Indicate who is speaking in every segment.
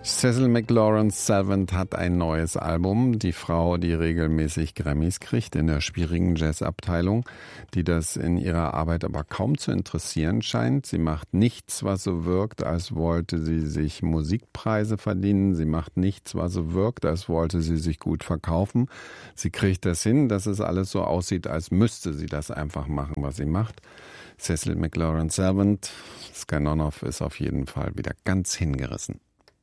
Speaker 1: Cecil McLaurin-Salvant hat ein neues Album. Die Frau, die regelmäßig Grammys kriegt in der schwierigen Jazzabteilung, die das in ihrer Arbeit aber kaum zu interessieren scheint. Sie macht nichts, was so wirkt, als wollte sie sich Musikpreise verdienen. Sie macht nichts, was so wirkt, als wollte sie sich gut verkaufen. Sie kriegt das hin, dass es alles so aussieht, als müsste sie das einfach machen, was sie macht. Cecil McLaurin-Salvant, Skanonov ist auf jeden Fall wieder ganz hingerissen.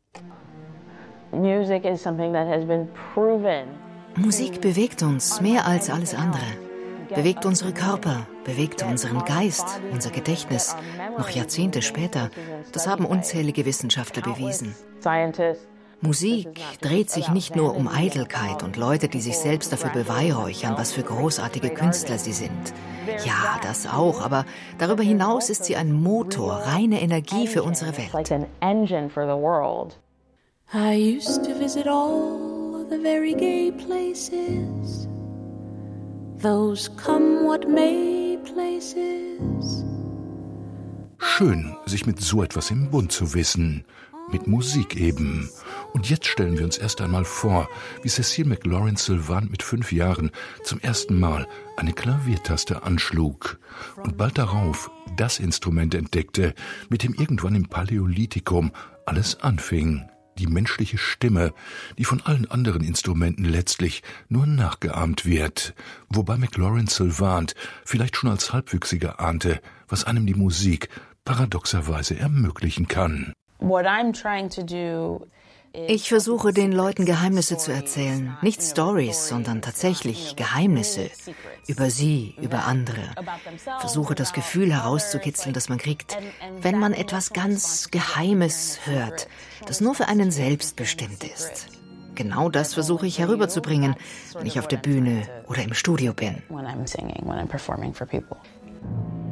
Speaker 2: Musik bewegt uns mehr als alles andere. Bewegt unsere Körper, bewegt unseren Geist, unser Gedächtnis, noch Jahrzehnte später. Das haben unzählige Wissenschaftler bewiesen. Musik dreht sich nicht nur um Eitelkeit und Leute, die sich selbst dafür beweihräuchern, was für großartige Künstler sie sind. Ja, das auch, aber darüber hinaus ist sie ein Motor, reine Energie für unsere Welt.
Speaker 3: I used to visit all the very gay places, those come what may places.
Speaker 4: Schön, sich mit so etwas im Bund zu wissen. Mit Musik eben. Und jetzt stellen wir uns erst einmal vor, wie Cecil McLaurin-Salvant mit 5 Jahren zum ersten Mal eine Klaviertaste anschlug und bald darauf das Instrument entdeckte, mit dem irgendwann im Paläolithikum alles anfing. Die menschliche Stimme, die von allen anderen Instrumenten letztlich nur nachgeahmt wird, wobei McLaurin-Salvant vielleicht schon als Halbwüchsiger ahnte, was einem die Musik paradoxerweise ermöglichen kann.
Speaker 2: Ich versuche, den Leuten Geheimnisse zu erzählen. Nicht Stories, sondern tatsächlich Geheimnisse. Über sie, über andere. Versuche, das Gefühl herauszukitzeln, das man kriegt, wenn man etwas ganz Geheimes hört, das nur für einen selbst bestimmt ist. Genau das versuche ich herüberzubringen, wenn ich auf der Bühne oder im Studio bin.